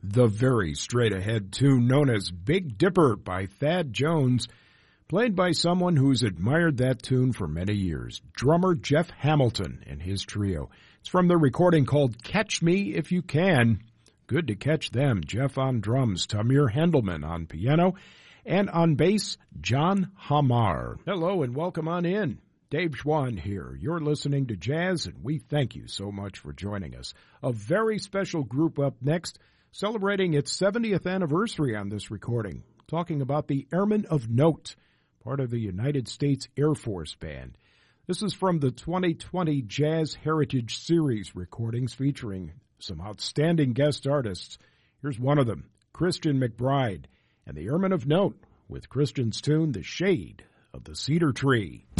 The very straight-ahead tune known as Big Dipper by Thad Jones, played by someone who's admired that tune for many years, drummer Jeff Hamilton and his trio. It's from the recording called Catch Me If You Can. Good to catch them. Jeff on drums, Tamir Hendelman on piano, and on bass, John Hamar. Hello and welcome on in. Dave Schwann here. You're listening to Jazz, and we thank you so much for joining us. A very special group up next, celebrating its 70th anniversary on this recording, talking about the Airmen of Note, part of the United States Air Force Band. This is from the 2020 Jazz Heritage Series recordings featuring some outstanding guest artists. Here's one of them, Christian McBride, and the Airmen of Note with Christian's tune, The Shade of the Cedar Tree.